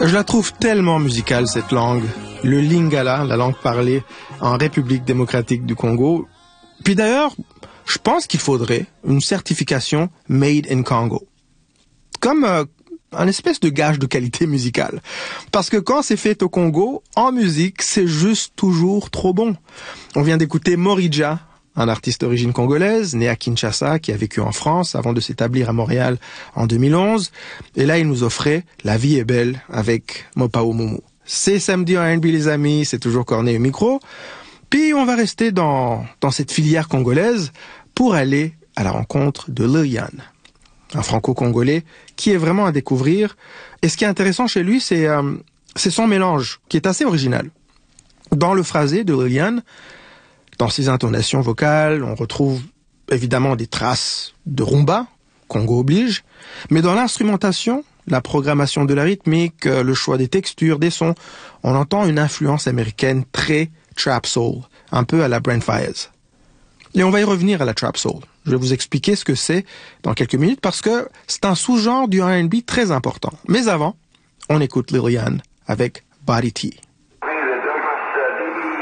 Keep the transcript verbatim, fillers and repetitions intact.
Je la trouve tellement musicale, cette langue. Le lingala, la langue parlée en République démocratique du Congo. Puis d'ailleurs, je pense qu'il faudrait une certification Made in Congo. Comme euh, un espèce de gage de qualité musicale. Parce que quand c'est fait au Congo, en musique, c'est juste toujours trop bon. On vient d'écouter Morija, un artiste d'origine congolaise, né à Kinshasa, qui a vécu en France avant de s'établir à Montréal en deux mille onze. Et là, il nous offrait La vie est belle avec Mopao Moumou. C'est samedi en R and B, les amis, c'est toujours Corné au micro. Puis on va rester dans, dans cette filière congolaise pour aller à la rencontre de Lil Yan, un franco-congolais qui est vraiment à découvrir. Et ce qui est intéressant chez lui, c'est, euh, c'est son mélange, qui est assez original. Dans le phrasé de Lil Yan, dans ses intonations vocales, on retrouve évidemment des traces de rumba, Congo oblige, mais dans l'instrumentation, la programmation de la rythmique, le choix des textures, des sons, on entend une influence américaine très trap soul, un peu à la Brent Faiyaz. Et on va y revenir à la trap soul. Je vais vous expliquer ce que c'est dans quelques minutes parce que c'est un sous-genre du R and B très important. Mais avant, on écoute Lil Yan avec Body Tea.